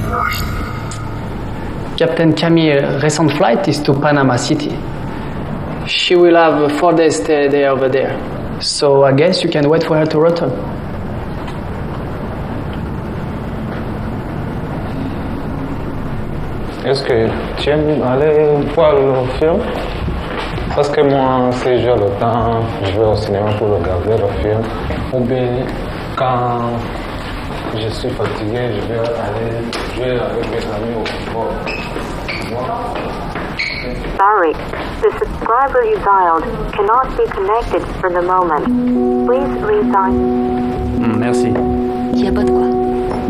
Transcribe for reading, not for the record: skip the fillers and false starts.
Captain Camille's recent flight is to Panama City. She will have a 4-day stay there over there. So I guess you can wait for her to return. Est-ce que tu aimes aller voir le film? Parce que moi, si j'ai le temps, je vais au cinéma pour regarder le film. Ou bien, quand je suis fatigué, je vais aller jouer avec mes amis au football. Sorry, the subscriber you dialed cannot be connected for the moment. Please redial. Merci. Y a pas de quoi.